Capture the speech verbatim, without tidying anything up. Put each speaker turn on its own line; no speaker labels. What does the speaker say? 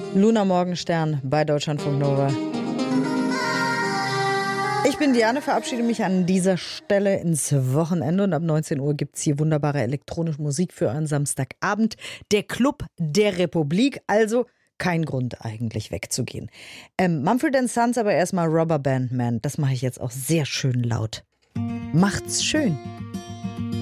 Luna Morgenstern bei Deutschlandfunk Nova. Ich bin Diane, verabschiede mich an dieser Stelle ins Wochenende und ab neunzehn Uhr gibt es hier wunderbare elektronische Musik für einen Samstagabend. Der Club der Republik, also kein Grund eigentlich wegzugehen. Ähm, Mumford and Sons, aber erstmal Rubber Band Man, das mache ich jetzt auch sehr schön laut. Macht's schön.